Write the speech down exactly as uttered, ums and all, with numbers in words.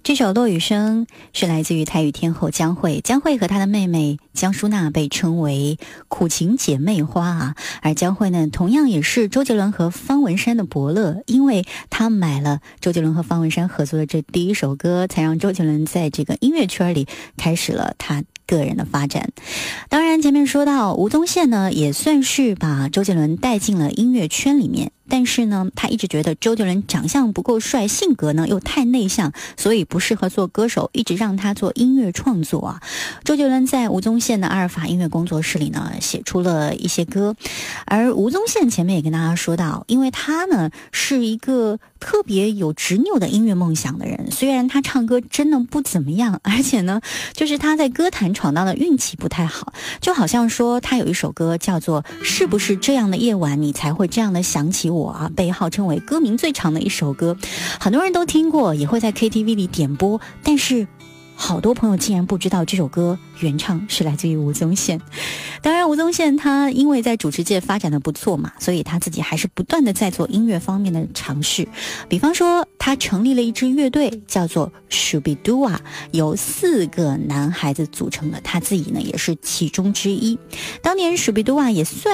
这首《落雨声》是来自于台语天后江蕙，江蕙和她的妹妹江淑娜被称为苦情姐妹花啊。而江蕙呢，同样也是周杰伦和方文山的伯乐，因为她买了周杰伦和方文山合作的这第一首歌，才让周杰伦在这个音乐圈里开始了他个人的发展。当然前面说到吴宗宪呢，也算是把周杰伦带进了音乐圈里面，但是呢他一直觉得周杰伦长相不够帅，性格呢又太内向，所以不适合做歌手，一直让他做音乐创作啊。周杰伦在吴宗宪的阿尔法音乐工作室里呢写出了一些歌，而吴宗宪前面也跟大家说到，因为他呢是一个特别有执拗的音乐梦想的人，虽然他唱歌真的不怎么样，而且呢就是他在歌坛闯荡的运气不太好，就好像说他有一首歌叫做是不是这样的夜晚你才会这样的想起我啊，被号称为歌名最长的一首歌，很多人都听过，也会在 K T V 里点播，但是好多朋友竟然不知道这首歌原唱是来自于吴宗宪。当然吴宗宪他因为在主持界发展的不错嘛，所以他自己还是不断的在做音乐方面的尝试，比方说他成立了一支乐队叫做 Shubidua， 由四个男孩子组成的，他自己呢也是其中之一。当年 Shubidua 也算